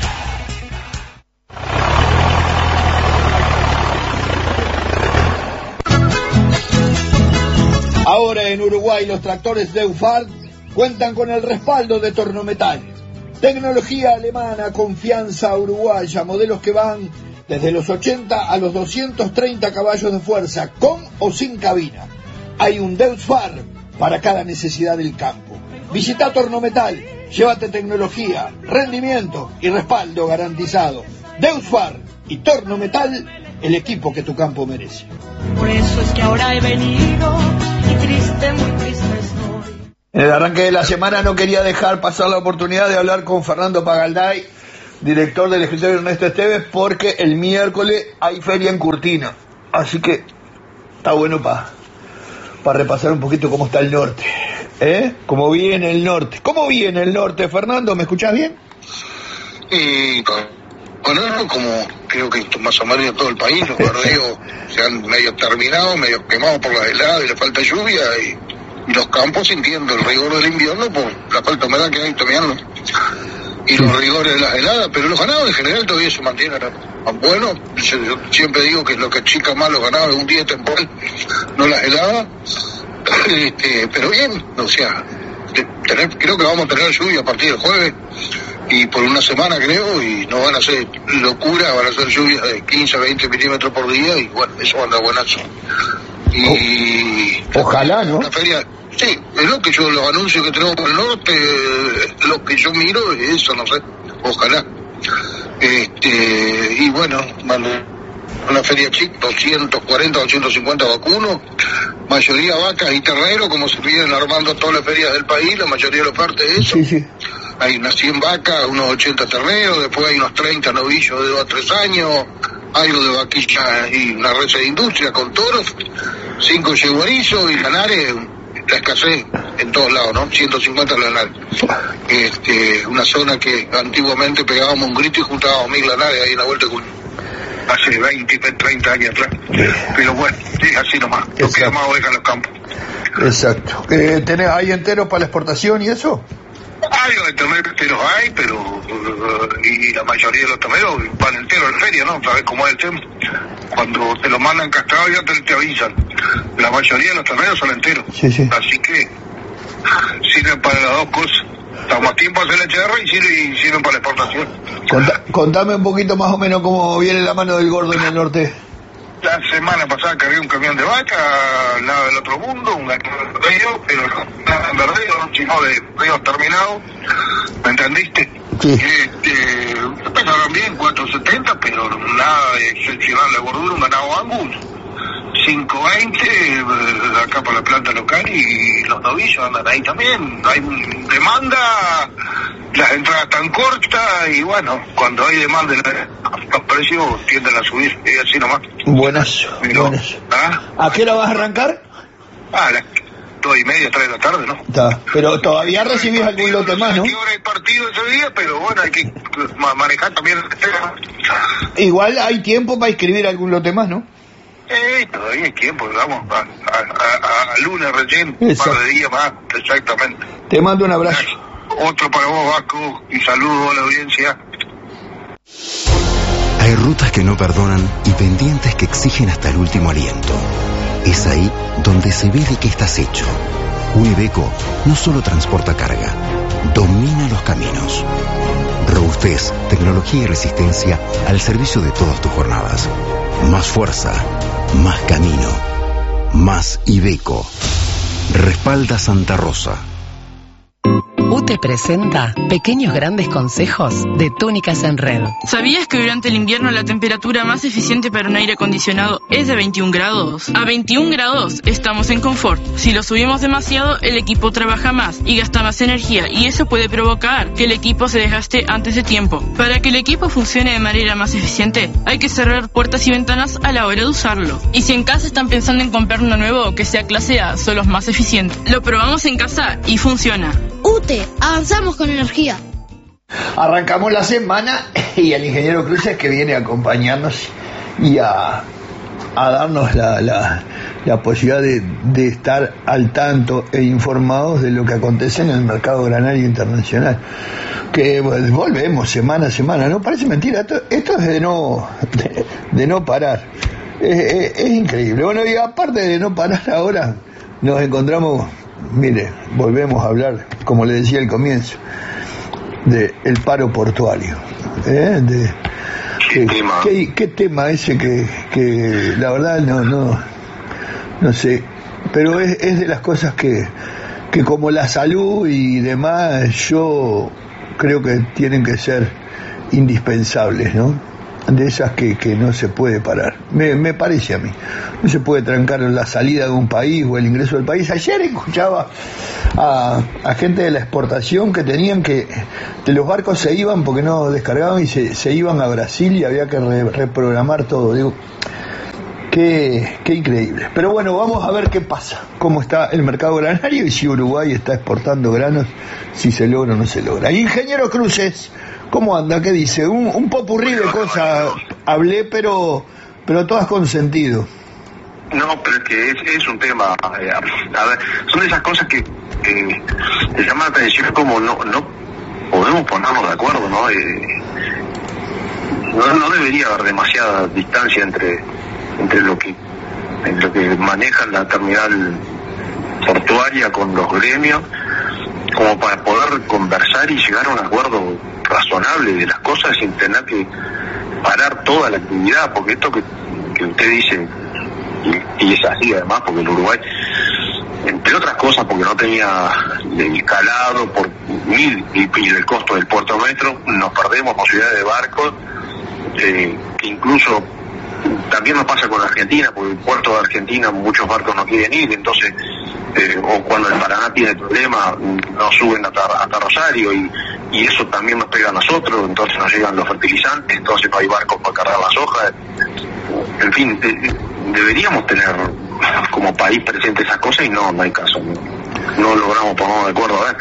Ahora en Uruguay los tractores Deufar cuentan con el respaldo de Tornometal. Tecnología alemana, confianza uruguaya, modelos que van desde los ochenta a los doscientos treinta caballos de fuerza, con o sin cabina. Hay un Deusfar para cada necesidad del campo. Visita Tornometal, llévate tecnología, rendimiento y respaldo garantizado. Deusfar y Tornometal el equipo que tu campo merece. Por eso es que ahora he venido y triste, muy triste estoy. En el arranque de la semana no quería dejar pasar la oportunidad de hablar con Fernando Pagalday, director del escritorio Ernesto Esteves, porque el miércoles hay feria en Curtina. Así que está bueno para pa repasar un poquito cómo está el norte. ¿Eh? Cómo viene el norte. ¿Cómo viene el norte, Fernando? ¿Me escuchás bien? Y con, con eso, como creo que más o menos en todo el país, los bardeos se han medio terminado, medio quemados por las heladas y la falta de lluvia, y, y los campos sintiendo el rigor del invierno por la falta de humedad que hay también, y los rigores de las heladas, pero los ganados en general todavía se mantienen bueno. Yo, yo siempre digo que lo que achica más los ganados es un día temporal, no las heladas. Este, pero bien, o sea, de tener, creo que vamos a tener lluvia a partir del jueves y por una semana creo, y no van a ser locura, van a ser lluvias de quince a veinte milímetros por día, y bueno, eso va a andar buenazo. Y ojalá, ¿no? Una feria, sí, es lo que yo, los anuncios que tenemos por el norte, lo que yo miro es eso, no sé, ojalá. Este, y bueno, una feria chica, doscientos cuarenta, doscientos cincuenta vacunos, mayoría vacas y terneros, como se vienen armando todas las ferias del país, la mayoría de los partes de eso. Sí, sí. Hay unas cien vacas, unos ochenta terneros, después hay unos treinta novillos de dos a tres años, algo de vaquilla y una red de industria con toros, cinco yeguarizos y lanares, la escasez en todos lados, ¿no? ciento cincuenta lanares. Este, una zona que antiguamente pegábamos un grito y juntábamos mil lanares ahí en la vuelta de Curtina. Hace veinte, treinta años atrás. Pero bueno, es así nomás. No queda más oveja en los campos. Exacto. Eh, ¿tenés ahí enteros para la exportación y eso? Hay enteros hay, pero uh, y la mayoría de los tomeros van enteros en feria, ¿no? ¿Sabes cómo es el tema? Cuando te lo mandan castrado ya te, te avisan. La mayoría de los tomeros son enteros. Sí, sí. Así que sirven para las dos cosas. Estamos a tiempo de hacer la H R y sirven, y sirven para la exportación. Contá, contame un poquito más o menos cómo viene la mano del gordo en el norte. La semana pasada cargué un camión de vaca al lado del otro mundo, un río, pero no, nada en verdadero, sino de ríos terminados, ¿me entendiste? Sí. Este, pesaron bien, cuatro setenta, pero nada de excepcional de gordura, un ganado Angus, cinco veinte, acá por la planta local, y los novillos andan ahí también, hay demanda, las entradas tan cortas, y bueno, cuando hay demanda los precios tienden a subir, y así nomás. Buenas, Pero, buenas. ¿ah? ¿A qué hora vas a arrancar? A las dos y media, tres de la tarde, ¿no? Está, pero todavía recibís algún lote más, ¿no? No sé qué hora hay partido ese día, pero bueno, hay que manejar también el tema. Igual hay tiempo para inscribir algún lote más, ¿no? Eh, todavía hay tiempo, digamos, a, a, a, a lunes recién, un par de días más, exactamente. Te mando un abrazo. Otro para vos, Vasco, y saludo a la audiencia. Hay rutas que no perdonan y pendientes que exigen hasta el último aliento. Es ahí donde se ve de qué estás hecho. Un Iveco no solo transporta carga, domina los caminos. Robustez, tecnología y resistencia al servicio de todas tus jornadas. Más fuerza, más camino, más Iveco. Respalda Santa Rosa. U T E presenta Pequeños Grandes Consejos de Túnicas en Red. ¿Sabías que durante el invierno la temperatura más eficiente para un aire acondicionado es de veintiún grados? A veintiún grados estamos en confort. Si lo subimos demasiado, el equipo trabaja más y gasta más energía, y eso puede provocar que el equipo se desgaste antes de tiempo. Para que el equipo funcione de manera más eficiente, hay que cerrar puertas y ventanas a la hora de usarlo. Y si en casa están pensando en comprar uno nuevo que sea clase A, son los más eficientes. Lo probamos en casa y funciona. U T E, avanzamos con energía. Arrancamos la semana y el ingeniero Cruces, que viene a acompañarnos y a, a darnos la, la, la posibilidad de, de estar al tanto e informados de lo que acontece en el mercado granario internacional. Que pues, volvemos semana a semana, ¿no? Parece mentira, esto, esto es de no, de, de no parar. Es, es, es increíble. Bueno, y aparte de no parar ahora, nos encontramos... Mire, volvemos a hablar, como le decía al comienzo, de el paro portuario. ¿eh? De, ¿Qué, que, tema? ¿qué, ¿Qué tema ese que, que la verdad no no no sé, pero es, es de las cosas que, que como la salud y demás, yo creo que tienen que ser indispensables, ¿no? de esas que, que no se puede parar, me, me parece a mí. No se puede trancar la salida de un país o el ingreso del país. Ayer escuchaba a, a gente de la exportación que tenían que, de los barcos se iban porque no descargaban y se, se iban a Brasil y había que re, reprogramar todo. Digo, qué, qué increíble. Pero bueno, vamos a ver qué pasa, cómo está el mercado granario y si Uruguay está exportando granos, si se logra o no se logra. Ingeniero Cruces, ¿cómo anda? ¿Qué dice? Un, un popurrí de cosas hablé, pero pero todas con sentido. No, pero es que es, es un tema, eh, a ver, son de esas cosas que eh, te llaman la atención como no no podemos ponernos de acuerdo, ¿no? Eh, no, no debería haber demasiada distancia entre entre lo que entre lo que manejan la terminal portuaria con los gremios, como para poder conversar y llegar a un acuerdo razonable de las cosas sin tener que parar toda la actividad, porque esto que, que usted dice, y, y es así además, porque el Uruguay, entre otras cosas, porque no tenía el calado por mil y, y el costo del puerto metro, nos perdemos posibilidades de barcos, eh, que incluso también nos pasa con Argentina, porque el puerto de Argentina muchos barcos no quieren ir, entonces eh, o cuando el Paraná tiene problemas no suben hasta, hasta Rosario y, y eso también nos pega a nosotros, entonces nos llegan los fertilizantes, entonces no hay barcos para cargar las hojas, en fin, de, deberíamos tener como país presente esas cosas y no, no hay caso, no, no logramos ponernos de acuerdo. A ver,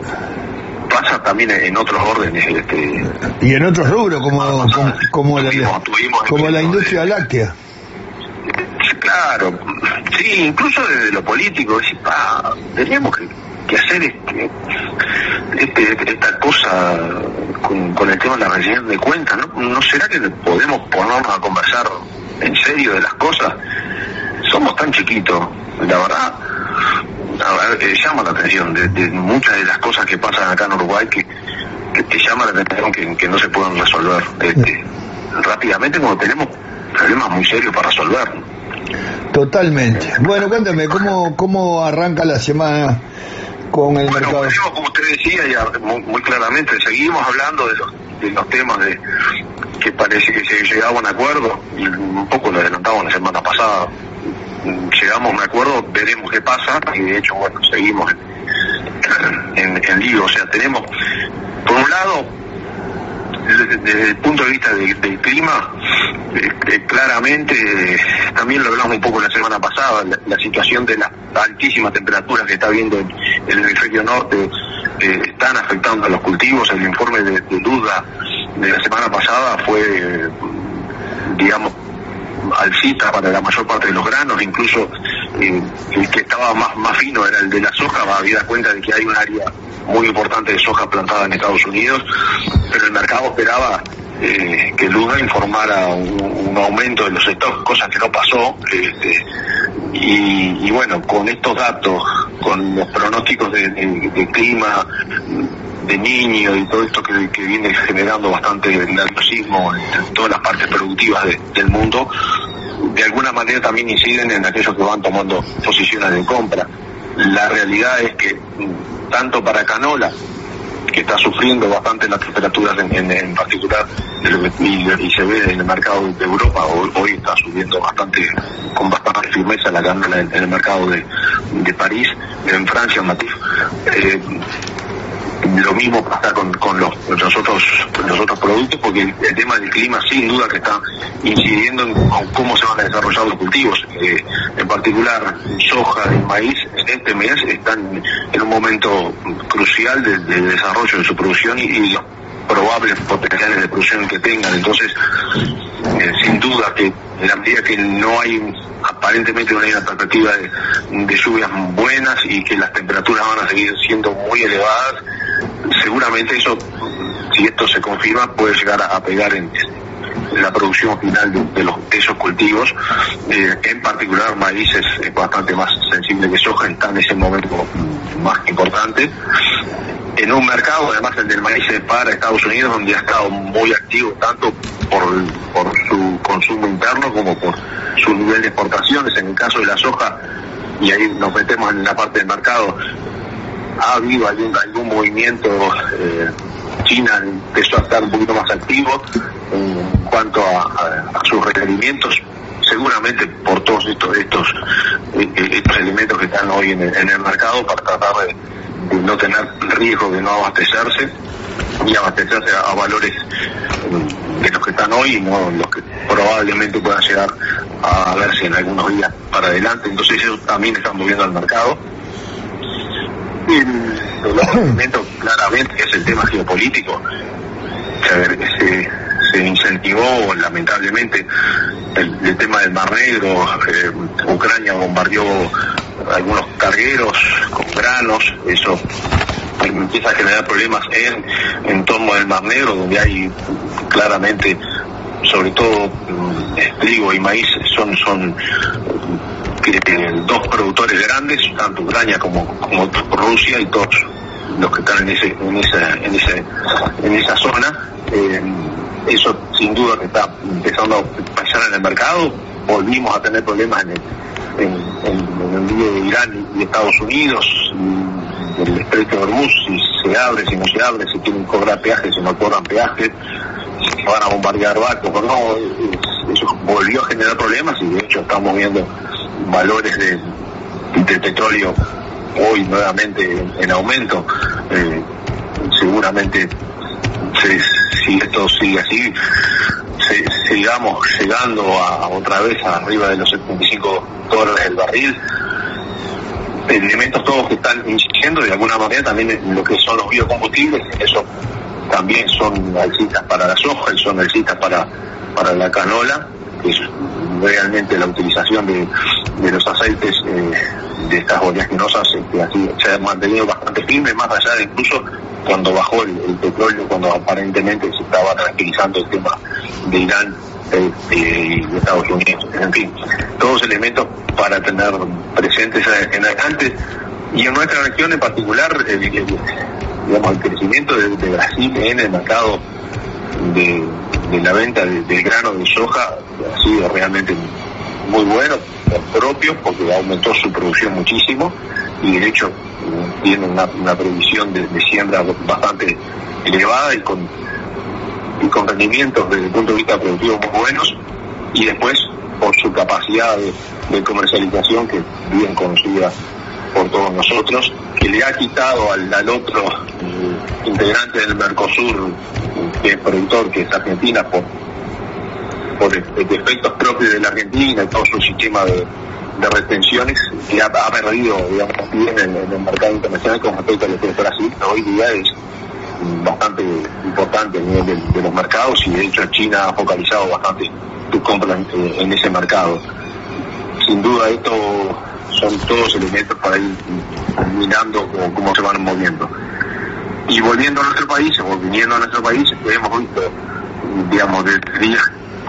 pasa también en otros órdenes, este, y en otros rubros como como, como la, tuvimos, tuvimos como la industria de, láctea. Claro, sí, incluso desde lo político, decir, ah, teníamos que, que hacer este, este, esta cosa con, con el tema de la rendición de cuentas, ¿no? ¿No será que podemos ponernos a conversar en serio de las cosas? Somos tan chiquitos, la verdad. A ver, eh, llama la atención de, de muchas de las cosas que pasan acá en Uruguay que, que te llama la atención que, que no se pueden resolver este, rápidamente cuando tenemos problemas muy serios para resolver. Totalmente. Bueno, cuéntame, ¿cómo, cómo arranca la semana con el bueno, mercado? Bueno, como usted decía ya muy, muy claramente, seguimos hablando de los, de los temas de que parece que se llegaba a un acuerdo, y un poco lo adelantamos la semana pasada. Llegamos a un acuerdo, veremos qué pasa, y de hecho, bueno, seguimos en, en, en lío. O sea, tenemos, por un lado, desde, desde el punto de vista de, del clima, eh, eh, claramente, eh, también lo hablamos un poco la semana pasada, la, la situación de las altísimas temperaturas que está habiendo en, en el hemisferio norte, eh, están afectando a los cultivos. El informe de, de Luda de la semana pasada fue, eh, digamos, alcista para la mayor parte de los granos, incluso eh, el que estaba más más fino era el de la soja, había cuenta de que hay un área muy importante de soja plantada en Estados Unidos, pero el mercado esperaba eh, que Luda informara un, un aumento de los stocks, cosa que no pasó, este, y, y bueno, con estos datos, con los pronósticos de, de, de clima, de niño y todo esto que, que viene generando bastante nerviosismo en todas las partes productivas de, del mundo, de alguna manera también inciden en aquellos que van tomando posiciones de compra. La realidad es que tanto para canola, que está sufriendo bastante las temperaturas en, en, en particular de lo que, y, y se ve en el mercado de Europa, hoy, hoy está subiendo bastante, con bastante firmeza la canola en, en el mercado de, de París, en Francia, en Matif. Eh, Lo mismo pasa con, con los, los, otros, los otros productos, porque el, el tema del clima sin duda que está incidiendo en cómo se van a desarrollar los cultivos. Eh, en particular, soja y maíz en este mes están en un momento crucial de, de desarrollo de su producción y, y los probables potenciales de producción que tengan. Entonces, eh, sin duda que en la medida que no hay, aparentemente no hay una perspectiva de, de lluvias buenas y que las temperaturas van a seguir siendo muy elevadas, seguramente eso, si esto se confirma, puede llegar a, a pegar en, en la producción final de, de, los, de esos cultivos. Eh, en particular, maíz es, es bastante más sensible que soja, está en ese momento más importante. En un mercado, además el del maíz es para Estados Unidos, donde ha estado muy activo tanto por, por su consumo interno como por su nivel de exportaciones. En el caso de la soja, y ahí nos metemos en la parte del mercado, ha habido algún, algún movimiento eh, China empezó a estar un poquito más activo en cuanto a, a, a sus requerimientos, seguramente por todos estos estos, estos elementos que están hoy en el, en el mercado, para tratar de, de no tener riesgo de no abastecerse y abastecerse a, a valores de los que están hoy y no los que probablemente puedan llegar a verse en algunos días para adelante. Entonces ellos también están moviendo al mercado. El otro elemento claramente es el tema geopolítico. Se, se incentivó lamentablemente el, el tema del Mar Negro. eh, Ucrania bombardeó algunos cargueros con granos, eso empieza a generar problemas en, en torno del Mar Negro, donde hay claramente, sobre todo trigo y maíz, son son eh, dos productores grandes, tanto Ucrania como, como Rusia, y todos los que están en ese en esa en ese en esa zona. Eh, eso sin duda que está empezando a pasar en el mercado. Volvimos a tener problemas en el, en, en, en el envío de Irán y Estados Unidos, el estrecho de Hormuz, si se abre, si no se abre, si tienen que cobrar peajes, si no cobran peajes, si van a bombardear barcos o no. Eso volvió a generar problemas, y de hecho estamos viendo valores de, de petróleo hoy nuevamente en, en aumento. Eh, seguramente se, si esto sigue así, se, sigamos llegando a otra vez arriba de los setenta y cinco dólares el barril. Elementos todos que están incidiendo de alguna manera también en lo que son los biocombustibles. Eso también son alcistas para la soja y son alcistas para para la canola, que es realmente la utilización de, de los aceites eh, de estas oleaginosas, que así se ha mantenido bastante firme, más allá de incluso cuando bajó el, el petróleo, cuando aparentemente se estaba tranquilizando el tema de Irán eh, eh, y de Estados Unidos. En fin, todos elementos para tener presentes en adelante. Y en nuestra región en particular, el, el, digamos, el crecimiento de, de Brasil en el mercado de, de la venta de, de grano de soja ha sido realmente muy bueno, propio, porque aumentó su producción muchísimo, y de hecho tiene una, una previsión de, de siembra bastante elevada y con y con rendimientos desde el punto de vista productivo muy buenos, y después por su capacidad de, de comercialización, que es bien conocida por todos nosotros, que le ha quitado al, al otro eh, integrante del Mercosur, que es productor, que es Argentina, por por defectos propios de la Argentina y todo su sistema de, de retenciones, que ha, ha perdido, digamos, bien en, en el mercado internacional con respecto a lo que es Brasil. Hoy día es bastante importante a nivel de, de los mercados, y de hecho China ha focalizado bastante sus compras en, en ese mercado. Sin duda esto son todos elementos para ir mirando cómo, cómo se van moviendo. Y volviendo a nuestro país, o viniendo a nuestro país, hemos visto, digamos, desde días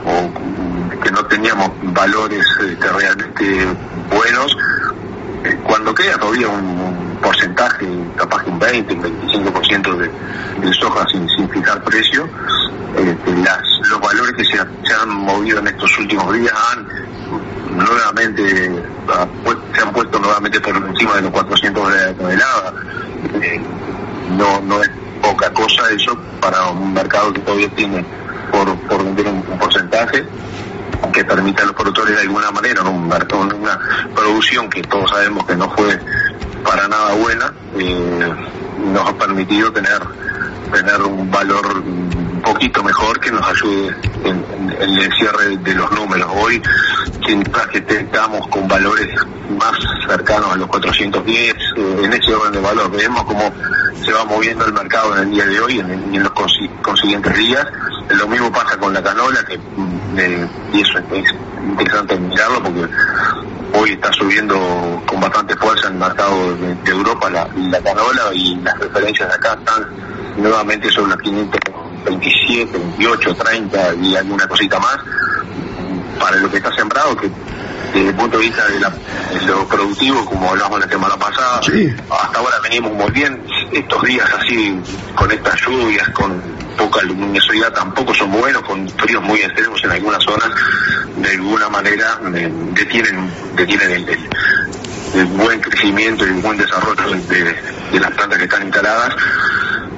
o que no teníamos valores este, realmente buenos, eh, cuando queda todavía un, un porcentaje, capaz que un veinte, un veinticinco por ciento de, de soja sin, sin fijar precio, eh, las, los valores que se, se han movido en estos últimos días han nuevamente se han puesto nuevamente por encima de los cuatrocientos dólares de tonelada. Eh, no, no es poca cosa eso para un mercado que todavía tiene por, por vender un, un porcentaje que permita a los productores de alguna manera, ¿no? un mercado, una producción que todos sabemos que no fue para nada buena, eh, nos ha permitido tener tener un valor un poquito mejor que nos ayude en, en, en el cierre de los números. Hoy, sin duda que estamos con valores más cercanos a los cuatrocientos diez, eh, en ese orden de valor. Vemos cómo se va moviendo el mercado en el día de hoy y en, en los consiguientes días. Lo mismo pasa con la canola, que eh, y eso es interesante mirarlo, porque hoy está subiendo con bastante fuerza en el mercado de, de Europa la, la canola, y las referencias de acá están nuevamente sobre los quinientos veintisiete, veintiocho, treinta y alguna cosita más para lo que está sembrado, que desde el punto de vista de, la, de lo productivo, como hablamos la semana pasada, sí, hasta ahora venimos muy bien. Estos días así, con estas lluvias, con poca luminosidad, tampoco son buenos, con fríos muy extremos en algunas zonas, de alguna manera eh, detienen detienen el, el, el buen crecimiento y el buen desarrollo de, de las plantas que están instaladas.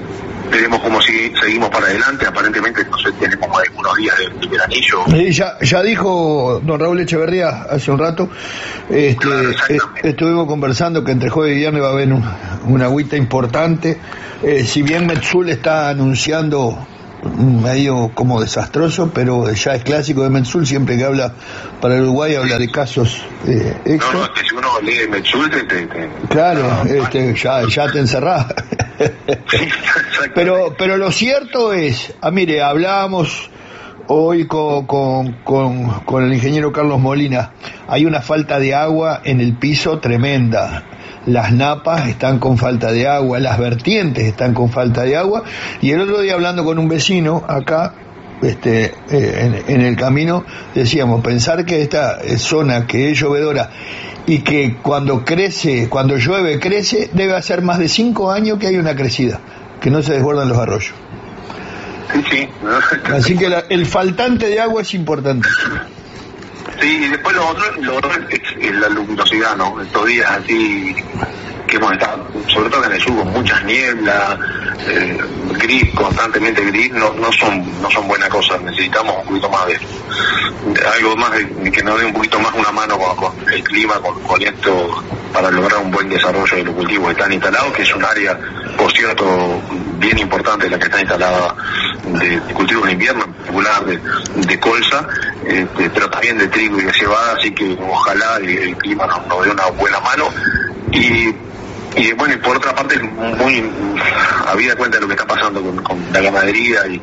veremos cómo si, seguimos para adelante. Aparentemente no sé, tenemos algunos días de, de veranillo. Sí, ya, ya dijo don Raúl Echeverría hace un rato, este, Claro, est- estuvimos conversando que entre jueves y viernes va a haber un, una agüita importante. Eh, si bien Metsul está anunciando medio como desastroso, pero ya es clásico de Metsul, siempre que habla para el Uruguay habla de casos eh, No, extra. no, es que si uno lee Metsul, te, te, te- Claro, este, ya, ya te encerrás. pero, pero lo cierto es, ah, mire, hablábamos hoy con, con, con, con el ingeniero Carlos Molina, hay una falta de agua en el piso tremenda. Las napas están con falta de agua, las vertientes están con falta de agua, y el otro día hablando con un vecino acá, este, eh, en, en el camino, decíamos, pensar que esta zona que es llovedora y que cuando crece, cuando llueve crece, debe hacer más de cinco años que hay una crecida, que no se desbordan los arroyos. Sí, sí. Así que la, el faltante de agua es importante. Sí, y después lo otro, lo otro es, es la luminosidad, ¿no? Estos días así que hemos estado, sobre todo en el sur, con muchas nieblas, eh, gris, constantemente gris, no, no son no son buenas cosas. Necesitamos un poquito más de, de algo más, de, que nos dé un poquito más una mano con, con el clima, con, con esto, para lograr un buen desarrollo de los cultivos que están instalados, que es un área, por cierto, bien importante la que está instalada de, de cultivos de invierno, en particular de, de colza, este, pero también de trigo y de cebada, así que ojalá el, el clima nos, nos dé una buena mano. Y Y bueno, y por otra parte, muy habida cuenta de lo que está pasando con, con la ganadería y,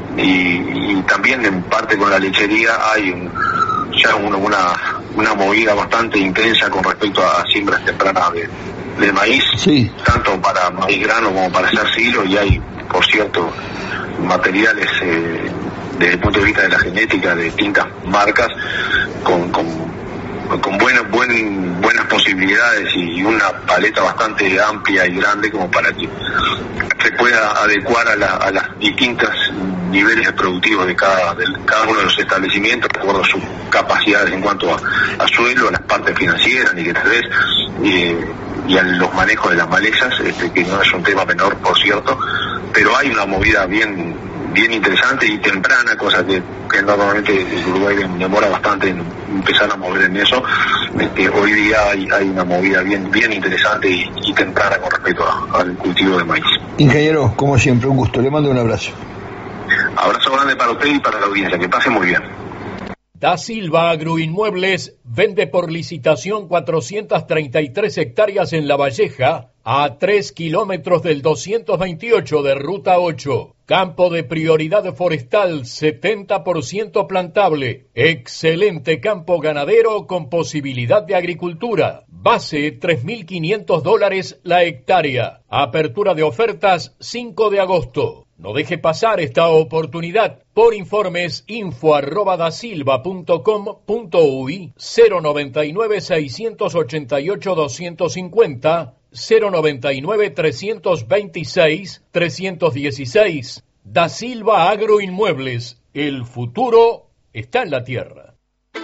y, y también en parte con la lechería, hay un, ya una, una, una movida bastante intensa con respecto a siembras tempranas de, de maíz, sí, tanto para maíz grano como para hacer silo, y hay, por cierto, materiales eh, desde el punto de vista de la genética de distintas marcas con, con con buenas buen, buenas posibilidades y una paleta bastante amplia y grande como para que se pueda adecuar a, la, a las distintas niveles productivos de cada, de cada uno de los establecimientos, de acuerdo a sus capacidades en cuanto a, a suelo, a las partes financieras, y que tal vez y, y a los manejos de las malezas, este, que no es un tema menor, por cierto, pero hay una movida bien bien interesante y temprana, cosa que, que normalmente el Uruguay demora bastante en empezar a mover en eso. Este, hoy día hay, hay una movida bien bien interesante y, y temprana con respecto a, al cultivo de maíz. Ingeniero, como siempre, un gusto, le mando un abrazo. Abrazo grande para usted y para la audiencia, que pase muy bien. Da Silva Agroinmuebles vende por licitación cuatrocientas treinta y tres hectáreas en La Valleja, a tres kilómetros del doscientos veintiocho de Ruta ocho. Campo de prioridad forestal, setenta por ciento plantable. Excelente campo ganadero con posibilidad de agricultura. Base tres mil quinientos dólares la hectárea. Apertura de ofertas cinco de agosto. No deje pasar esta oportunidad. Por informes, info arroba dasilva punto com punto uy, cero noventa y nueve, seiscientos ochenta y ocho, doscientos cincuenta, cero noventa y nueve, trescientos veintiséis, trescientos dieciséis. Da Silva Agroinmuebles. El futuro está en la tierra.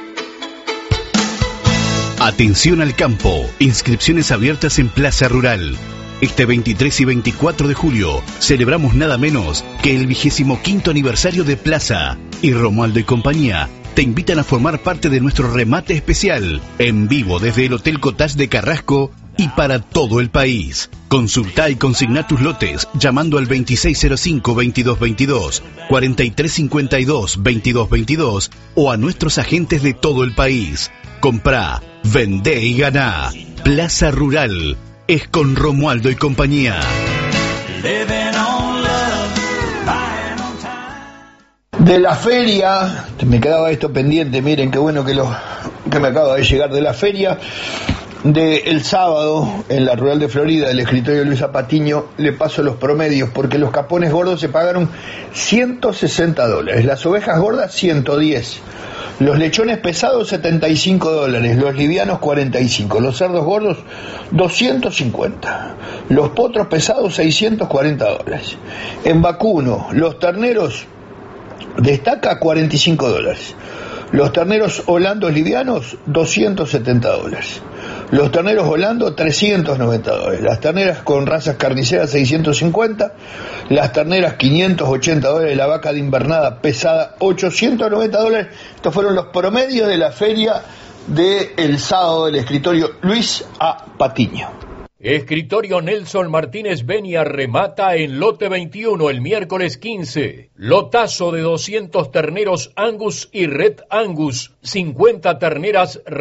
Atención al campo. Inscripciones abiertas en Plaza Rural. Este veintitrés y veinticuatro de julio celebramos nada menos que el vigésimo quinto aniversario de Plaza, y Romualdo y compañía te invitan a formar parte de nuestro remate especial en vivo desde el Hotel Cottage de Carrasco y para todo el país. Consulta y consigna tus lotes llamando al veintiséis cero cinco, veintidós veintidós, cuarenta y tres cincuenta y dos, veintidós veintidós o a nuestros agentes de todo el país. Comprá, vendé y ganá. Plaza Rural es con Romualdo y compañía. De la feria, me quedaba esto pendiente, miren qué bueno que, lo, que me acaba de llegar de la feria del sábado en la Rural de Florida, el escritorio de Luisa Patiño. Le paso los promedios, porque los capones gordos se pagaron ciento sesenta dólares, las ovejas gordas ciento diez, los lechones pesados setenta y cinco dólares, los livianos cuarenta y cinco, los cerdos gordos doscientos cincuenta, los potros pesados seiscientos cuarenta dólares. En vacuno, los terneros destaca cuarenta y cinco dólares, los terneros holandos livianos doscientos setenta dólares, Los terneros volando, trescientos noventa dólares. Las terneras con razas carniceras, seiscientos cincuenta. Las terneras, quinientos ochenta dólares. La vaca de invernada pesada, ochocientos noventa dólares. Estos fueron los promedios de la feria del sábado del escritorio Luis A. Patiño. Escritorio Nelson Martínez Benia remata en lote veintiuno el miércoles quince. Lotazo de doscientos terneros Angus y Red Angus, cincuenta terneras